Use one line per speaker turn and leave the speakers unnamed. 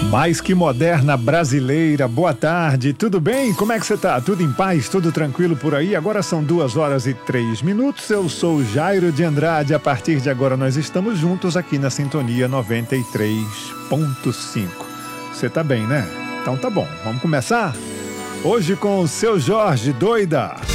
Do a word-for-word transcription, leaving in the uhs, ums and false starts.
Mais que moderna brasileira, boa tarde, tudo bem? Como é que você tá? Tudo em paz, tudo tranquilo por aí? Agora são duas horas e três minutos, eu sou Jairo de Andrade, a partir de agora nós estamos juntos aqui na Sintonia noventa e três ponto cinco. Você tá bem, né? Então tá bom, vamos começar? Hoje com o Seu Jorge, doida!